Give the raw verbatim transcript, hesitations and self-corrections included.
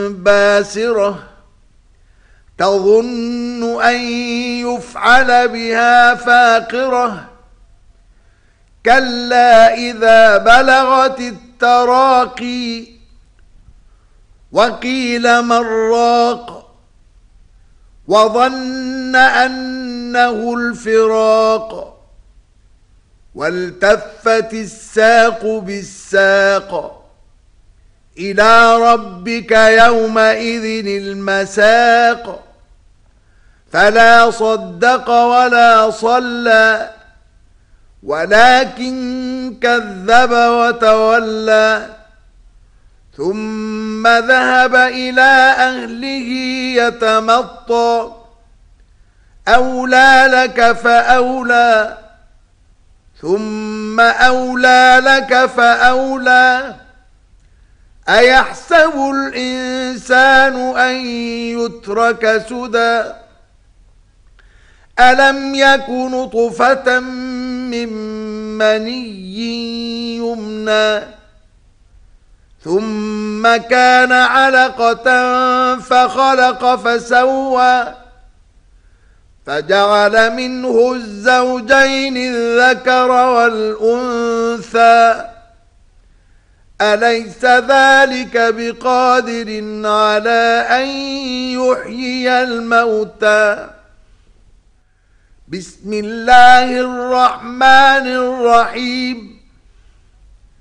باسرة تظن أن يفعل بها فاقرة كلا إذا بلغت التراقي وقيل من راق وظن أنه الفراق والتفت الساق بالساق إلى ربك يومئذ المساق فلا صدق ولا صلى ولكن كذب وتولى ثم ذهب إلى أهله يتمطى أولى لك فأولى ثم أولى لك فأولى أيحسب الإنسان أن يترك سدى ألم يك نطفة من مني يمنى ثم كان علقة فخلق فسوى فجعل منه الزوجين الذكر والأنثى أليس ذلك بقادر على أن يحيي الموتى بسم الله الرحمن الرحيم